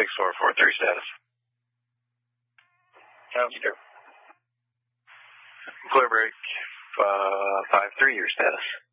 6443 status. Sounds good. Clear break, 53, your status.